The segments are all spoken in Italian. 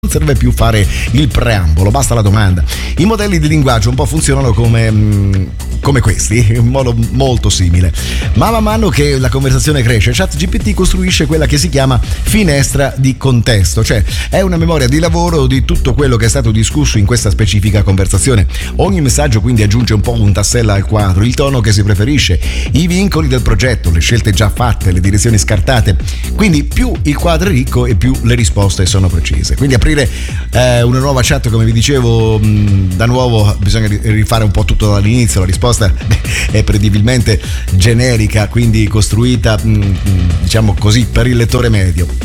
non serve più fare il preambolo, basta la domanda. I modelli di linguaggio un po' funzionano come questi, in modo molto simile, ma man mano che la conversazione cresce, ChatGPT costruisce quella che si chiama finestra di contesto, cioè è una memoria di lavoro di tutto quello che è stato discusso in questa specifica conversazione. Ogni messaggio quindi aggiunge un po' un tassello al quadro, il tono che si preferisce, i vincoli del progetto, le scelte già fatte, le direzioni scartate. Quindi più il quadro è ricco e più le risposte sono precise. Quindi aprire una nuova chat, come vi dicevo, da nuovo bisogna rifare un po' tutto dall'inizio. La risposta è prevedibilmente generica, quindi costruita diciamo così per il lettore medio.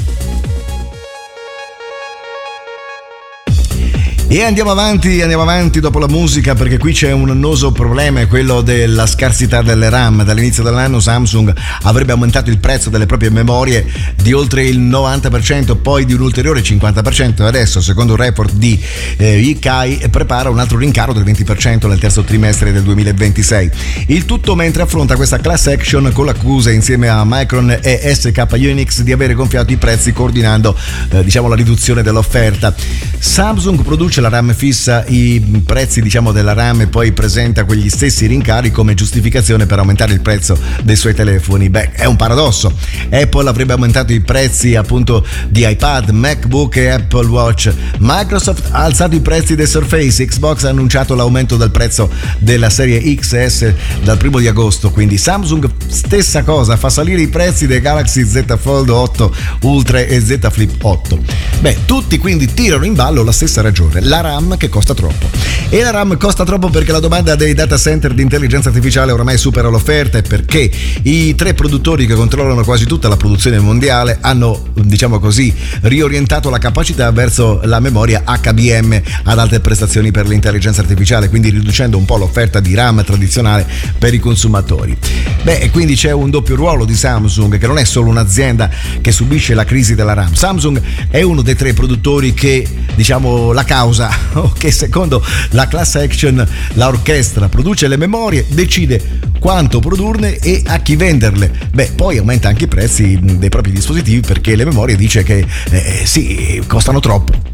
E andiamo avanti dopo la musica, perché qui c'è un annoso problema, è quello della scarsità delle RAM. Dall'inizio dell'anno Samsung avrebbe aumentato il prezzo delle proprie memorie di oltre il 90%, poi di un ulteriore 50%, e adesso, secondo un report di Yikai, prepara un altro rincaro del 20% nel terzo trimestre del 2026. Il tutto mentre affronta questa class action con l'accusa insieme a Micron e SK Hynix di avere gonfiato i prezzi coordinando diciamo la riduzione dell'offerta. Samsung produce la RAM fissa i prezzi diciamo della RAM e poi presenta quegli stessi rincari come giustificazione per aumentare il prezzo dei suoi telefoni. Beh, è un paradosso. Apple avrebbe aumentato i prezzi appunto di iPad, MacBook e Apple Watch. Microsoft ha alzato i prezzi del Surface. Xbox ha annunciato l'aumento del prezzo della serie XS dal 1 di agosto. Quindi Samsung stessa cosa, fa salire i prezzi dei Galaxy Z Fold 8 Ultra e Z Flip 8. Beh, tutti quindi tirano in ballo la stessa ragione: la RAM che costa troppo. E la RAM costa troppo perché la domanda dei data center di intelligenza artificiale oramai supera l'offerta, e perché i tre produttori che controllano quasi tutta la produzione mondiale hanno, diciamo così, riorientato la capacità verso la memoria HBM ad alte prestazioni per l'intelligenza artificiale, quindi riducendo un po' l'offerta di RAM tradizionale per i consumatori. Beh, e quindi c'è un doppio ruolo di Samsung, che non è solo un'azienda che subisce la crisi della RAM. Samsung è uno dei tre produttori che, diciamo, la causa, che secondo la class action la orchestra produce le memorie, decide quanto produrne e a chi venderle. Beh, poi aumenta anche i prezzi dei propri dispositivi perché le memorie dice che sì, costano troppo.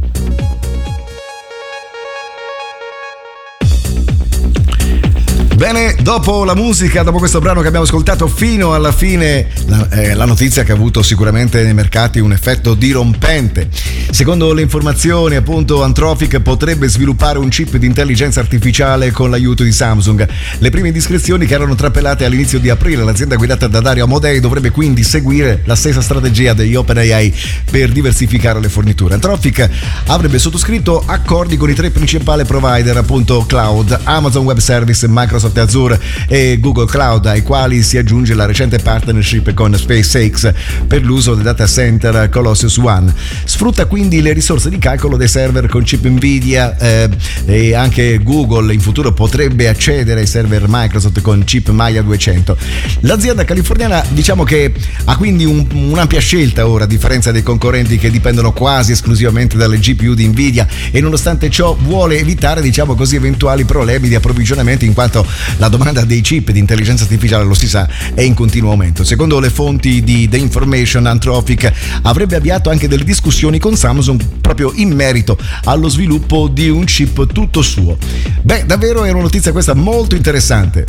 Bene, dopo la musica, dopo questo brano che abbiamo ascoltato fino alla fine, la notizia che ha avuto sicuramente nei mercati un effetto dirompente. Secondo le informazioni, appunto, Anthropic potrebbe sviluppare un chip di intelligenza artificiale con l'aiuto di Samsung. Le prime indiscrezioni che erano trapelate all'inizio di aprile, l'azienda guidata da Dario Amodei dovrebbe quindi seguire la stessa strategia degli OpenAI per diversificare le forniture. Anthropic avrebbe sottoscritto accordi con i tre principali provider, appunto, cloud: Amazon Web Service, Microsoft Azure e Google Cloud, ai quali si aggiunge la recente partnership con SpaceX per l'uso del data center Colossus One. Sfrutta quindi le risorse di calcolo dei server con chip Nvidia, e anche Google in futuro potrebbe accedere ai server Microsoft con chip Maya 200. L'azienda californiana, diciamo che ha quindi un'ampia scelta ora, a differenza dei concorrenti che dipendono quasi esclusivamente dalle GPU di Nvidia, e nonostante ciò vuole evitare, diciamo così, eventuali problemi di approvvigionamento, in quanto la domanda dei chip di intelligenza artificiale, lo si sa, è in continuo aumento. Secondo le fonti di The Information, Anthropic avrebbe avviato anche delle discussioni con Samsung proprio in merito allo sviluppo di un chip tutto suo. Beh, davvero è una notizia questa molto interessante.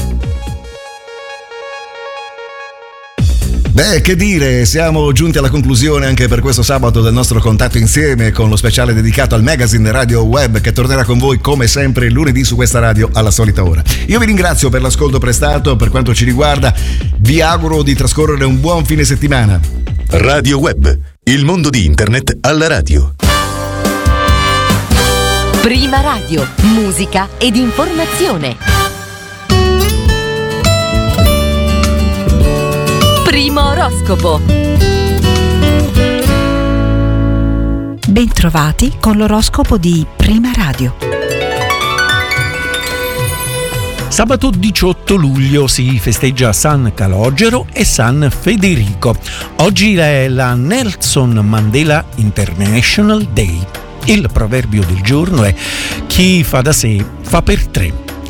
Beh, che dire, siamo giunti alla conclusione anche per questo sabato del nostro contatto insieme, con lo speciale dedicato al magazine Radio Web, che tornerà con voi come sempre lunedì su questa radio alla solita ora. Io vi ringrazio per l'ascolto prestato. Per quanto ci riguarda, vi auguro di trascorrere un buon fine settimana. Radio Web, il mondo di internet alla radio. Prima Radio, musica ed informazione. Primo oroscopo. Bentrovati con l'oroscopo di Prima Radio. Sabato 18 luglio si festeggia San Calogero e San Federico. Oggi è la Nelson Mandela International Day. Il proverbio del giorno è: chi fa da sé fa per tre.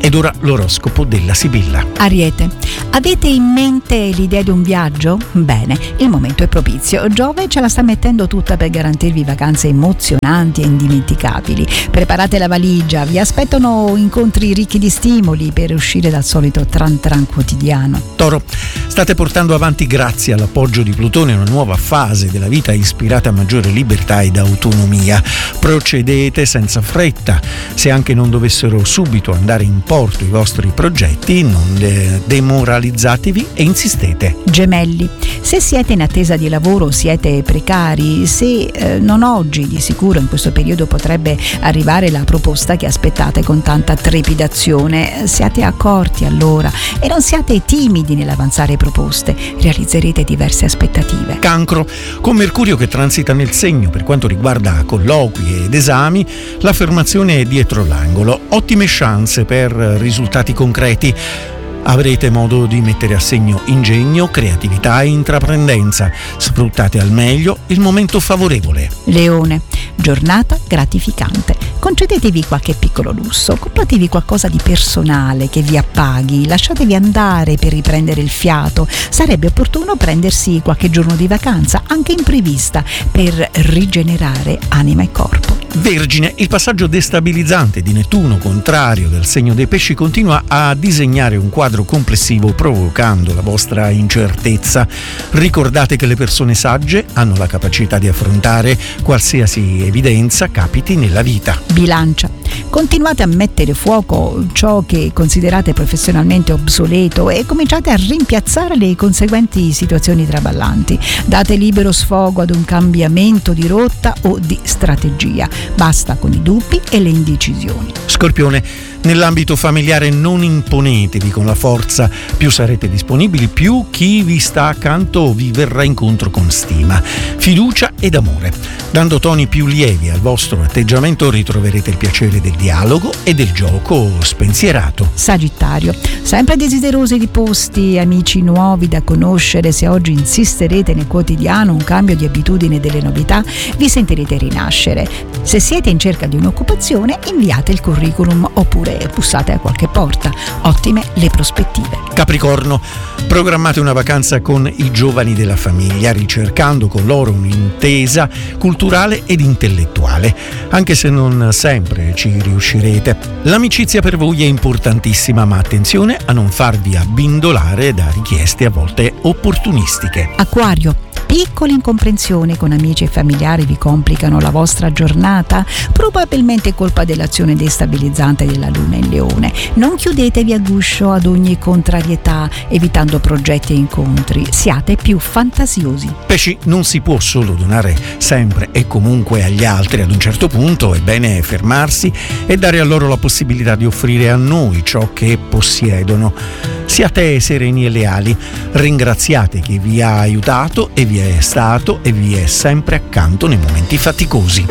Ed ora l'oroscopo della Sibilla. Ariete, avete in mente l'idea di un viaggio? Bene, il momento è propizio. Giove ce la sta mettendo tutta per garantirvi vacanze emozionanti e indimenticabili. Preparate la valigia, vi aspettano incontri ricchi di stimoli per uscire dal solito tran tran quotidiano. Toro, state portando avanti grazie all'appoggio di Plutone una nuova fase della vita ispirata a maggiore libertà ed autonomia. Procedete senza fretta. Se anche non dovessero subito andare in porto i vostri progetti, non demoralizzatevi e insistete. Gemelli, se siete in attesa di lavoro, siete precari, se non oggi, di sicuro in questo periodo potrebbe arrivare la proposta che aspettate con tanta trepidazione. Siate accorti allora e non siate timidi nell'avanzare proposte, realizzerete diverse aspettative. Cancro, con Mercurio che transita nel segno per quanto riguarda colloqui ed esami, l'affermazione è dietro l'angolo. Ottime chance per risultati concreti. Avrete modo di mettere a segno ingegno, creatività e intraprendenza. Sfruttate al meglio il momento favorevole. Leone, giornata gratificante. Concedetevi qualche piccolo lusso, compratevi qualcosa di personale che vi appaghi, lasciatevi andare per riprendere il fiato. Sarebbe opportuno prendersi qualche giorno di vacanza, anche imprevista, per rigenerare anima e corpo. Vergine, il passaggio destabilizzante di Nettuno, contrario del segno dei pesci, continua a disegnare un quadro complessivo provocando la vostra incertezza. Ricordate che le persone sagge hanno la capacità di affrontare qualsiasi evidenza capiti nella vita. Bilancia, continuate a mettere fuoco ciò che considerate professionalmente obsoleto e cominciate a rimpiazzare le conseguenti situazioni traballanti. Date libero sfogo ad un cambiamento di rotta o di strategia. Basta con i dubbi e le indecisioni. Scorpione, nell'ambito familiare non imponetevi con la forza, più sarete disponibili, più chi vi sta accanto vi verrà incontro con stima, fiducia ed amore. Dando toni più lievi al vostro atteggiamento ritroverete il piacere del dialogo e del gioco spensierato. Sagittario, sempre desiderosi di posti, amici nuovi da conoscere, se oggi insisterete nel quotidiano un cambio di abitudine e delle novità, vi sentirete rinascere. Se siete in cerca di un'occupazione, inviate il curriculum oppure bussate a qualche porta. Ottime le prospettive. Capricorno, programmate una vacanza con i giovani della famiglia, ricercando con loro un'intesa culturale ed intellettuale, anche se non sempre ci riuscirete. L'amicizia per voi è importantissima, ma attenzione a non farvi abbindolare da richieste a volte opportunistiche. Acquario, piccole incomprensioni con amici e familiari vi complicano la vostra giornata, probabilmente colpa dell'azione destabilizzante della Luna in Leone. Non chiudetevi a guscio ad ogni contrarietà, evitando progetti e incontri. Siate più fantasiosi. Pesci, non si può solo donare sempre e comunque agli altri. Ad un certo punto è bene fermarsi e dare a loro la possibilità di offrire a noi ciò che possiedono. Siate sereni e leali, ringraziate chi vi ha aiutato e vi è stato e vi è sempre accanto nei momenti faticosi.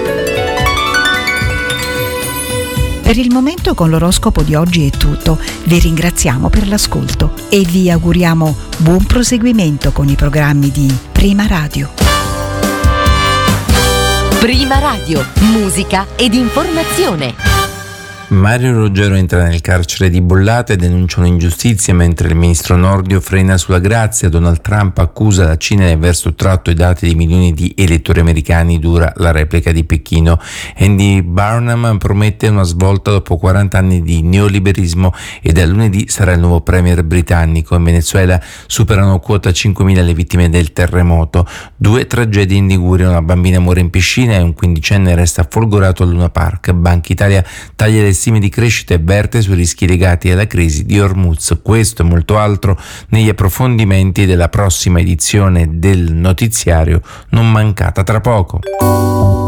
Per il momento con l'oroscopo di oggi è tutto. Vi ringraziamo per l'ascolto e vi auguriamo buon proseguimento con i programmi di Prima Radio. Prima Radio, musica ed informazione. Mario Ruggero entra nel carcere di Bollate e denuncia un'ingiustizia mentre il ministro Nordio frena sulla grazia. Donald Trump accusa la Cina di aver sottratto i dati di milioni di elettori americani. Dura la replica di Pechino. Andy Burnham promette una svolta dopo 40 anni di neoliberismo e da lunedì sarà il nuovo premier britannico. In Venezuela superano quota 5.000 le vittime del terremoto. 2 tragedie in Liguria, una bambina muore in piscina e un 15enne resta folgorato al Luna Park. Banca Italia taglia le stime di crescita e verte sui rischi legati alla crisi di Hormuz. Questo e molto altro negli approfondimenti della prossima edizione del notiziario, non mancata tra poco.